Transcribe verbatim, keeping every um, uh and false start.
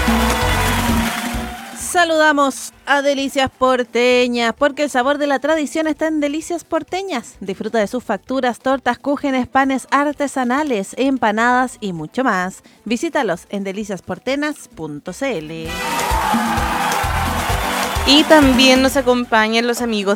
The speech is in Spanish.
Saludamos a Delicias Porteñas, porque el sabor de la tradición está en Delicias Porteñas. Disfruta de sus facturas, tortas, cúgenes, panes artesanales, empanadas y mucho más. Visítalos en delicias portenas punto c l. Y también nos acompañan los amigos